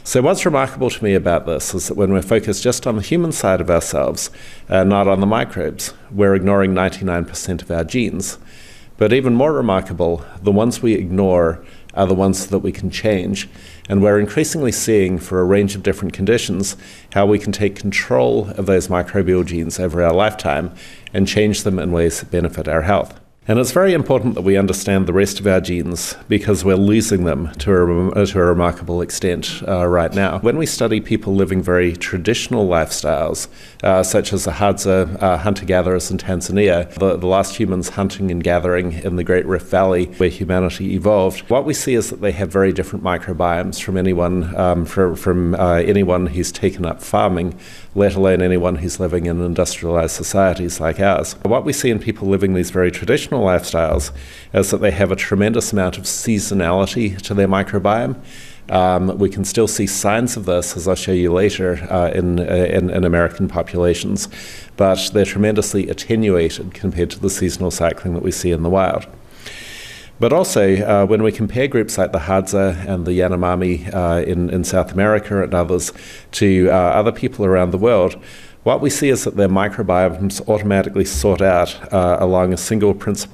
So what's remarkable to me about this is that when we're focused just on the human side of ourselves, not on the microbes, we're ignoring 99% of our genes. But even more remarkable, the ones we ignore are the ones that we can change. And we're increasingly seeing, for a range of different conditions, how we can take control of those microbial genes over our lifetime and change them in ways that benefit our health. And it's very important that we understand the rest of our genes because we're losing them to a remarkable extent right now. When we study people living very traditional lifestyles, such as the Hadza hunter-gatherers in Tanzania, the last humans hunting and gathering in the Great Rift Valley where humanity evolved, what we see is that they have very different microbiomes from anyone who's taken up farming, let alone anyone who's living in industrialized societies like ours. What we see in people living these very traditional lifestyles is that they have a tremendous amount of seasonality to their microbiome. We can still see signs of this, as I'll show you later, in American populations, but they're tremendously attenuated compared to the seasonal cycling that we see in the wild. But also, when we compare groups like the Hadza and the Yanomami in South America and others to other people around the world, what we see is that their microbiomes automatically sort out along a single principle